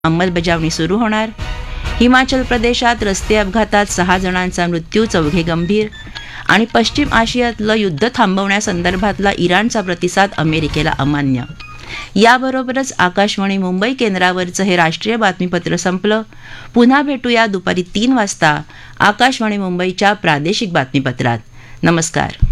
अंमलबजावणी सुरू होणार. हिमाचल प्रदेशात रस्ते अपघातात 6 जणांचा मृत्यू, 4 गंभीर. आणि पश्चिम आशियातलं युद्ध थांबवण्यासंदर्भातला इराणचा प्रतिसाद अमेरिकेला अमान्य. याबरोबरच आकाशवाणी मुंबई केंद्रावरचं हे राष्ट्रीय बातमीपत्र संपलं. पुन्हा भेटूया दुपारी 3 वाजता आकाशवाणी मुंबईच्या प्रादेशिक बातमीपत्रात. नमस्कार.